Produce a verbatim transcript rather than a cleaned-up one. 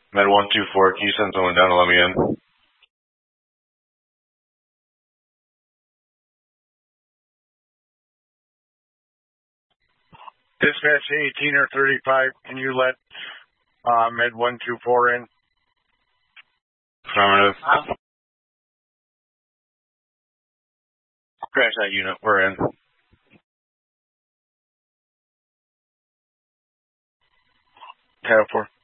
Med one two four, can you send someone down to let me in? Dispatch eighteen or thirty-five, can you let uh, Med one two four in? Affirmative. Huh? Crash that unit, we're in. ten four.